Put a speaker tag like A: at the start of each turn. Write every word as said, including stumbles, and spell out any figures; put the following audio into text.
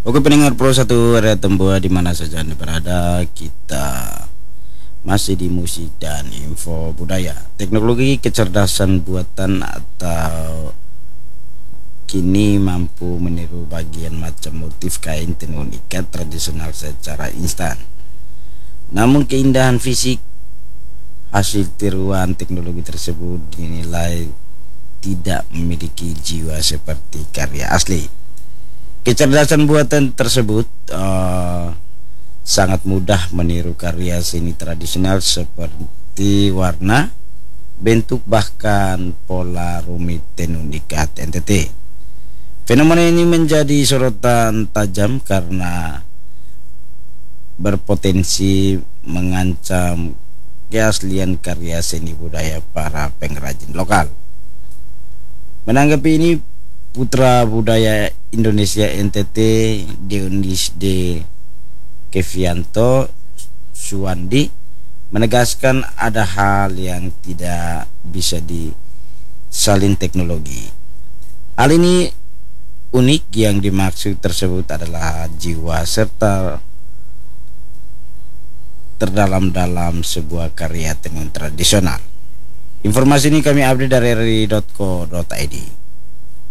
A: Oke pendengar Pro satu area Temboa di mana saja Anda berada, kita masih di musik dan info budaya. Teknologi kecerdasan buatan atau kini mampu meniru bagian macam motif kain tenun ikat tradisional secara instan. Namun keindahan fisik hasil tiruan teknologi tersebut dinilai tidak memiliki jiwa seperti karya asli. Kecerdasan buatan tersebut uh, sangat mudah meniru karya seni tradisional seperti warna, bentuk, bahkan pola rumit tenun ikat N T T. Fenomena ini menjadi sorotan tajam karena berpotensi mengancam keaslian karya seni budaya para pengrajin lokal. Menanggapi ini, Putra Budaya Indonesia N T T Dionis D. Kevianto Suwandi menegaskan ada hal yang tidak bisa disalin teknologi. Hal ini unik, yang dimaksud tersebut adalah jiwa serta terdalam dalam sebuah karya tenun tradisional. Informasi ini kami update dari r i titik co titik i d.